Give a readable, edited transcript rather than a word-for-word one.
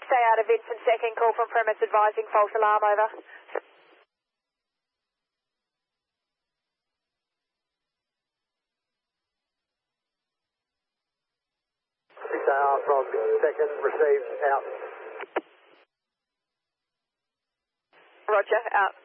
6A out of Vincent, second call from premise advising false alarm, over. 6AR from second, received, out. Roger, out.